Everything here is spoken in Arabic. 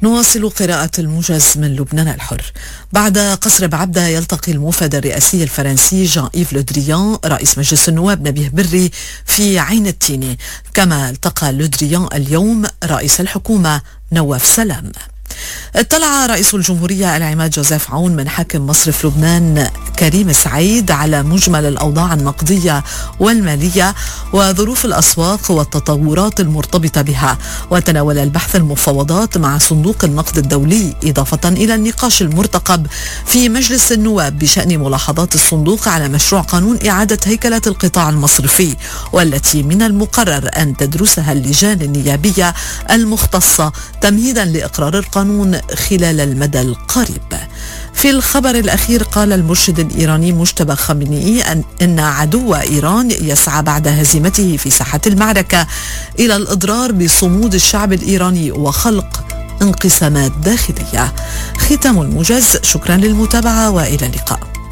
نواصل قراءة الموجز من لبنان الحر. بعد قصر بعبدة يلتقي الموفد الرئاسي الفرنسي جان إيف لو دريان رئيس مجلس النواب نبيه بري في عين التيني، كما التقى لو دريان اليوم رئيس الحكومة نواف سلام. اطلع رئيس الجمهورية العماد جوزيف عون من حاكم مصرف لبنان كريم سعيد على مجمل الأوضاع النقدية والمالية وظروف الأسواق والتطورات المرتبطة بها، وتناول البحث المفاوضات مع صندوق النقد الدولي، إضافة إلى النقاش المرتقب في مجلس النواب بشأن ملاحظات الصندوق على مشروع قانون إعادة هيكلة القطاع المصرفي، والتي من المقرر أن تدرسها اللجان النيابية المختصة تمهيدا لإقرار القانون خلال المدى القريب. في الخبر الأخير قال المرشد الإيراني مجتبى خامنئي أن عدو إيران يسعى بعد هزيمته في ساحة المعركة إلى الإضرار بصمود الشعب الإيراني وخلق انقسامات داخلية. ختام الموجز، شكرا للمتابعة وإلى اللقاء.